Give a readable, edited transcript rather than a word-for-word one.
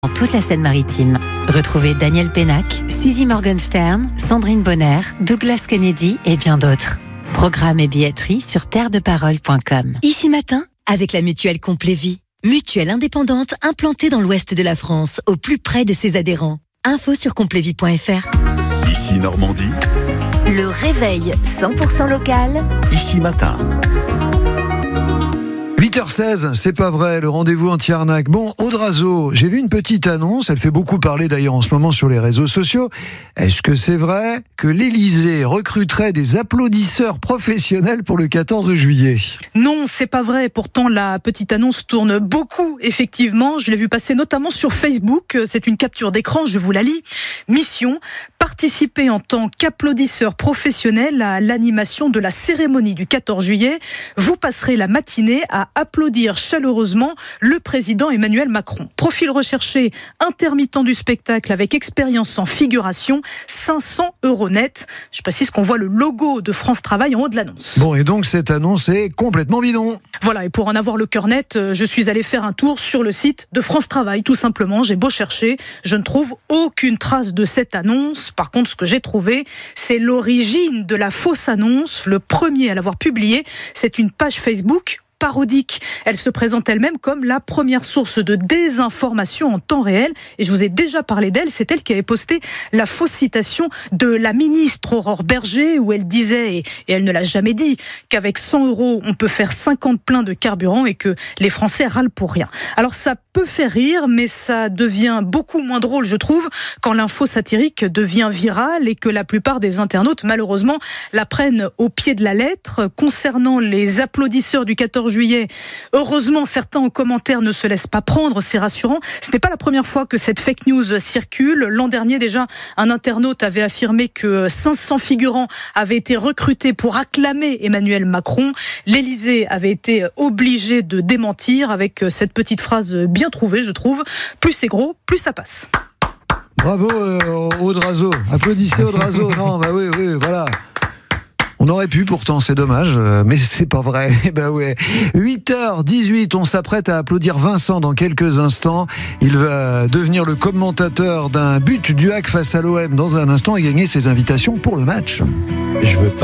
dans toute la Seine-Maritime. Retrouvez Daniel Pénac, Suzy Morgenstern, Sandrine Bonner, Douglas Kennedy et bien d'autres. Programme et billetterie sur terredeparole.com. Ici Matin, avec la mutuelle Complévie. Mutuelle indépendante implantée dans l'ouest de la France, au plus près de ses adhérents. Info sur complévie.fr. Ici Normandie. Le réveil 100% local. Ici Matin. 8h16, c'est pas vrai, le rendez-vous anti-arnaque. Bon, Audrazo, j'ai vu une petite annonce, elle fait beaucoup parler d'ailleurs en ce moment sur les réseaux sociaux. Est-ce que c'est vrai que l'Élysée recruterait des applaudisseurs professionnels pour le 14 juillet ? Non, c'est pas vrai. Pourtant, la petite annonce tourne beaucoup, effectivement. Je l'ai vu passer notamment sur Facebook. C'est une capture d'écran, je vous la lis. Mission, participer en tant qu'applaudisseur professionnel à l'animation de la cérémonie du 14 juillet. Vous passerez la matinée à applaudir chaleureusement le président Emmanuel Macron. Profil recherché, intermittent du spectacle avec expérience en figuration, 500 € net. Je précise qu'on voit le logo de France Travail en haut de l'annonce. Bon, et donc cette annonce est complètement bidon. Voilà, et pour en avoir le cœur net, je suis allé faire un tour sur le site de France Travail, tout simplement. J'ai beau chercher, je ne trouve aucune trace de cette annonce. Par contre, ce que j'ai trouvé, c'est l'origine de la fausse annonce. Le premier à l'avoir publiée, c'est une page Facebook parodique. Elle se présente elle-même comme la première source de désinformation en temps réel. Et je vous ai déjà parlé d'elle. C'est elle qui avait posté la fausse citation de la ministre Aurore Bergé, où elle disait, et elle ne l'a jamais dit, qu'avec 100 €, on peut faire 50 pleins de carburant et que les Français râlent pour rien. Alors ça peut faire rire, mais ça devient beaucoup moins drôle, je trouve, quand l'info satirique devient virale et que la plupart des internautes, malheureusement, la prennent au pied de la lettre. Concernant les applaudisseurs du 14 juillet, heureusement, certains en commentaire ne se laissent pas prendre, c'est rassurant. Ce n'est pas la première fois que cette fake news circule. L'an dernier, déjà, un internaute avait affirmé que 500 figurants avaient été recrutés pour acclamer Emmanuel Macron. L'Élysée avait été obligé de démentir avec cette petite phrase bien trouvée, je trouve. Plus c'est gros, plus ça passe. Bravo Audrazo, applaudissez Audrazo. Non, bah oui, voilà. On aurait pu pourtant, c'est dommage, mais c'est pas vrai. Ben ouais. 8h18, on s'apprête à applaudir Vincent dans quelques instants. Il va devenir le commentateur d'un but du HAC face à l'OM dans un instant et gagner ses invitations pour le match. Je veux pas